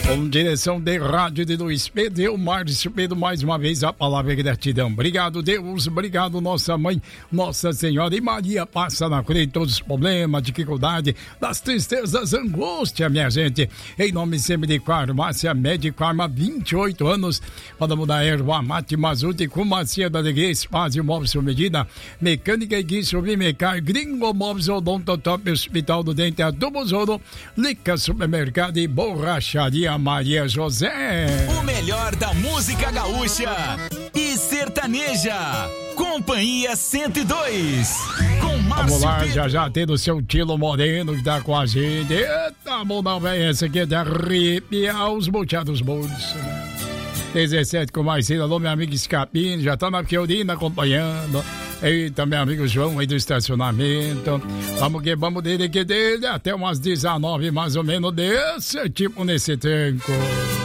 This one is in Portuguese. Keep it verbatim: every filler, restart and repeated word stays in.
Com direção de rádio de Luiz Pedro, Márcio Pedro, mais uma vez a palavra de gratidão. Obrigado, Deus, obrigado, nossa mãe, Nossa Senhora e Maria, passa na frente todos os problemas, dificuldade, das tristezas, angústia, minha gente. Em nome sempre de Farmácia Médica Arma, vinte e oito anos, para mudar erva, mate, mazute, com macia da alegria, espaço, móveis sob medida, mecânica e guincho, Vimecar, Gringo Móveis, Odontotop, Hospital do Dente, Adubo Zoro, Lica Supermercado e Borracharia Maria José. O melhor da música gaúcha e sertaneja. Companhia cento e dois. Com Márcio Vamos lá, Pedro. já já tendo o seu Tilo Moreno que tá com a gente. Eita, bom não, velho. Esse aqui é de arrepiar os boteados bolsos, né? dezessete com mais cedo. Alô, meu amigo Escapim, já tá na Fiorina acompanhando. Eita, meu amigo João aí do estacionamento. Vamos que vamos dele que dele até umas dezenove mais ou menos desse tipo nesse tempo.